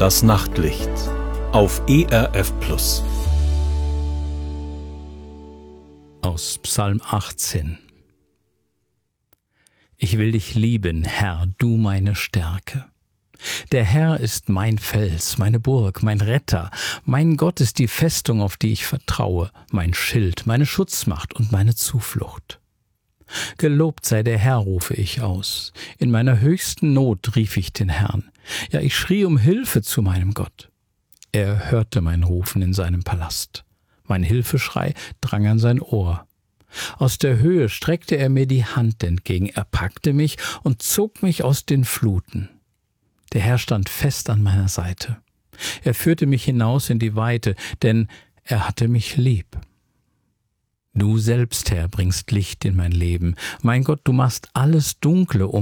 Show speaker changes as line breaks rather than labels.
Das Nachtlicht auf ERF Plus.
Aus Psalm 18. Ich will dich lieben, Herr, du meine Stärke. Der Herr ist mein Fels, meine Burg, mein Retter. Mein Gott ist die Festung, auf die ich vertraue, mein Schild, meine Schutzmacht und meine Zuflucht. Gelobt sei der Herr, rufe ich aus. In meiner höchsten Not rief ich den Herrn. Ja, ich schrie um Hilfe zu meinem Gott. Er hörte mein Rufen in seinem Palast. Mein Hilfeschrei drang an sein Ohr. Aus der Höhe streckte er mir die Hand entgegen. Er packte mich und zog mich aus den Fluten. Der Herr stand fest an meiner Seite. Er führte mich hinaus in die Weite, denn er hatte mich lieb. Du selbst, Herr, bringst Licht in mein Leben. Mein Gott, du machst alles Dunkle